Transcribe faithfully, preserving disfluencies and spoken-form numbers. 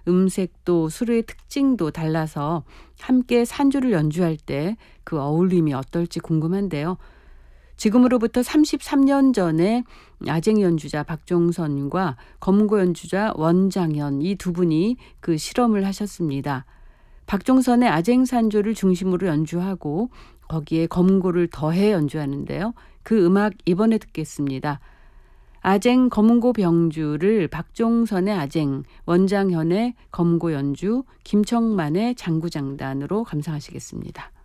음색도 수로의 특징도 달라서 함께 산주를 연주할 때 그 어울림이 어떨지 궁금한데요. 지금으로부터 삼십삼 년 전에 아쟁 연주자 박종선과 검은고 연주자 원장현 이 두 분이 그 실험을 하셨습니다. 박종선의 아쟁 산조를 중심으로 연주하고 거기에 검은고를 더해 연주하는데요. 그 음악 이번에 듣겠습니다. 아쟁 검은고 병주를 박종선의 아쟁, 원장현의 검은고 연주, 김청만의 장구장단으로 감상하시겠습니다.